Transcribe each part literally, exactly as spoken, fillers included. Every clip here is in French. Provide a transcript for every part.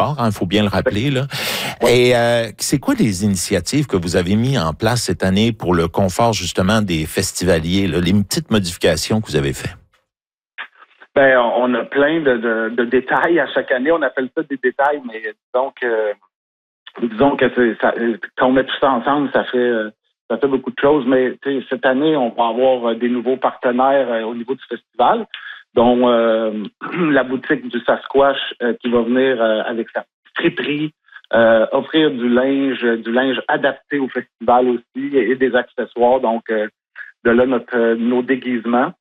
multisport, il hein, faut bien le rappeler. Là. Et euh, c'est quoi les initiatives que vous avez mis en place cette année pour le confort justement des festivaliers, là, les petites modifications que vous avez faites? Ben, on a plein de, de, de détails à chaque année. On appelle ça des détails, mais disons que, disons que c'est, ça, quand on met tout ça ensemble, ça fait, ça fait beaucoup de choses. Mais cette année, on va avoir des nouveaux partenaires au niveau du festival, dont euh, la boutique du Sasquatch euh, qui va venir euh, avec sa friperie, euh, offrir du linge, du linge adapté au festival aussi et, et des accessoires. Donc, euh, de là notre euh, nos déguisements.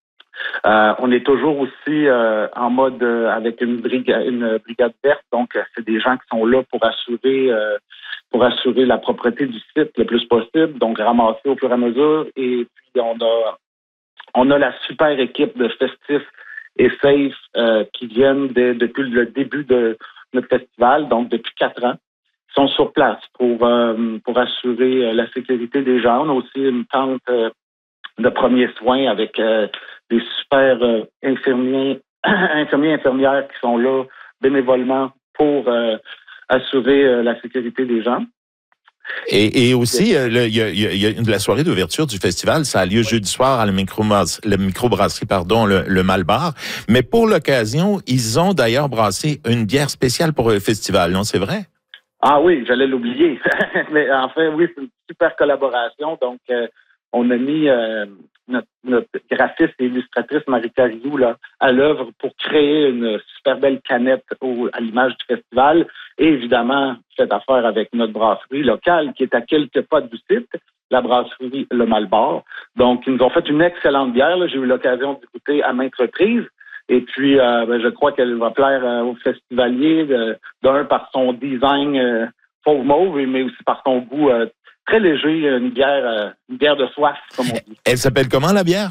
Euh, on est toujours aussi euh, en mode euh, avec une brigade, une brigade verte. Donc, euh, c'est des gens qui sont là pour assurer euh, pour assurer la propreté du site le plus possible. Donc, ramasser au fur et à mesure. Et puis, on a On a la super équipe de festifs et safe euh, qui viennent de, depuis le début de notre festival, donc depuis quatre ans, qui sont sur place pour euh, pour assurer la sécurité des gens. On a aussi une tente euh, de premiers soins avec euh, des super euh, infirmiers, infirmiers et infirmières qui sont là bénévolement pour euh, assurer euh, la sécurité des gens. Et, et aussi, il euh, y, a, y a la soirée d'ouverture du festival, ça a lieu jeudi soir à la microbrasserie, le microbrasserie, pardon, le, le Malbar. Mais pour l'occasion, ils ont d'ailleurs brassé une bière spéciale pour le festival, non, c'est vrai? Ah oui, j'allais l'oublier. Mais en fait, oui, c'est une super collaboration. Donc, euh, on a mis euh, notre, notre graphiste et illustratrice Marie Cariou là à l'œuvre pour créer une super belle canette au, à l'image du festival. Et évidemment, cette affaire avec notre brasserie locale qui est à quelques pas du site, la brasserie Le Malbar. Donc, ils nous ont fait une excellente bière. Là. J'ai eu l'occasion de goûter à maintes reprises. Et puis, euh, ben, je crois qu'elle va plaire euh, aux festivaliers, de, d'un par son design euh, fauve mauve, mais aussi par son goût euh, très léger, une bière, euh, une bière de soif, comme on dit. Elle s'appelle comment, la bière?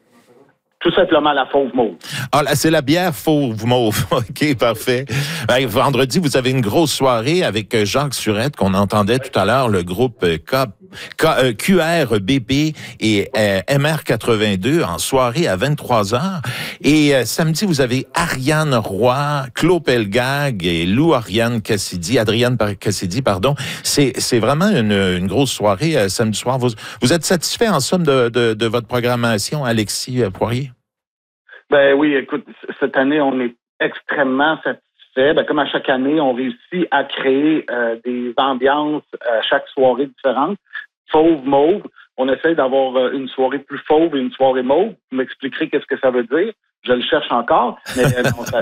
Tout simplement la fauve mauve. Ah, là, c'est la bière fauve mauve. OK, parfait. Ben, vendredi, vous avez une grosse soirée avec Jacques Surette, qu'on entendait tout à l'heure, le groupe K, K, euh, Q R B P et euh, M R quatre-vingt-deux en soirée à vingt-trois heures. Et euh, samedi, vous avez Ariane Roy, Claude Pelgag et Lou Ariane Cassidy, Adrienne Cassidy, pardon. C'est, c'est vraiment une, une grosse soirée euh, samedi soir. Vous, vous êtes satisfait, en somme, de, de, de votre programmation, Alexis Poirier? Ben oui, écoute, cette année, on est extrêmement satisfait. Ben, comme à chaque année, on réussit à créer euh, des ambiances à chaque soirée différente. Fauve, mauve. On essaie d'avoir euh, une soirée plus fauve et une soirée mauve. Vous m'expliquerez qu'est-ce que ça veut dire. Je le cherche encore. Mais, euh, non, ça,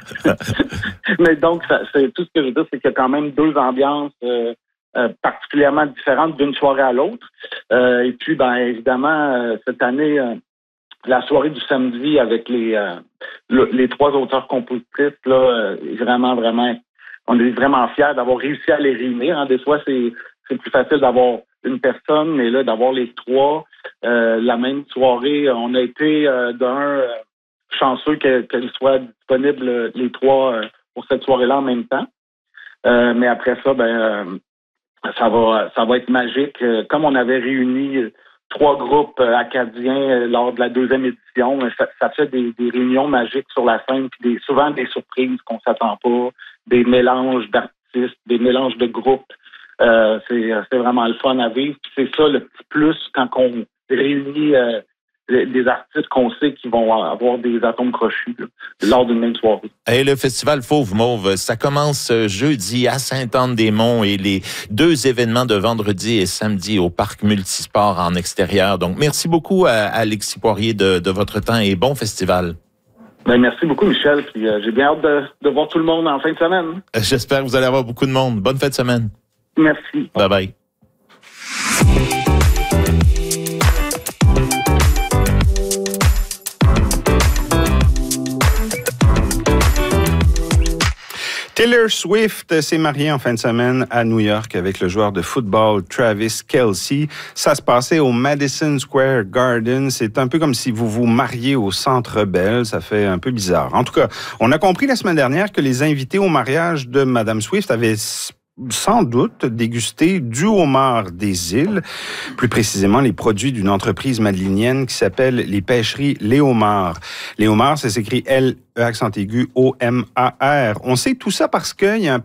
mais donc, ça, c'est, tout ce que je veux dire, c'est qu'il y a quand même deux ambiances euh, euh, particulièrement différentes d'une soirée à l'autre. Euh, et puis, ben évidemment, euh, cette année... Euh, la soirée du samedi avec les euh, le, les trois auteurs-compositrices, là, euh, vraiment, vraiment, on est vraiment fiers d'avoir réussi à les réunir. Hein. Des fois, c'est, c'est plus facile d'avoir une personne, mais là, d'avoir les trois, euh, la même soirée, on a été euh, d'un euh, chanceux que, qu'elles soient disponibles euh, les trois euh, pour cette soirée-là en même temps. Euh, mais après ça, ben, euh, ça va, ça va être magique. Euh, comme on avait réuni euh, trois groupes euh, acadiens euh, lors de la deuxième édition. Ça, ça fait des, des réunions magiques sur la scène, puis des, souvent des surprises qu'on s'attend pas, des mélanges d'artistes, des mélanges de groupes. Euh, c'est, c'est vraiment le fun à vivre. Puis c'est ça le petit plus quand on réunit euh, des artistes qu'on sait qui vont avoir des atomes crochus là, lors d'une même soirée. Et le festival Fauve Mauve, ça commence jeudi à Sainte-Anne-des-Monts et les deux événements de vendredi et samedi au parc multisport en extérieur. Donc, merci beaucoup à Alexis Poirier de, de votre temps et bon festival. Ben, merci beaucoup, Michel. Puis, euh, j'ai bien hâte de, de voir tout le monde en fin de semaine. J'espère que vous allez avoir beaucoup de monde. Bonne fin de semaine. Merci. Bye bye. Taylor Swift s'est mariée en fin de semaine à New York avec le joueur de football Travis Kelce. Ça se passait au Madison Square Garden. C'est un peu comme si vous vous mariez au Centre Bell. Ça fait un peu bizarre. En tout cas, on a compris la semaine dernière que les invités au mariage de Madame Swift avaient sans doute dégusté du homard des îles, plus précisément les produits d'une entreprise madelinienne qui s'appelle les Pêcheries Léomar. Léomar, ça s'écrit L E accent aigu O M A R. On sait tout ça parce qu'il y a un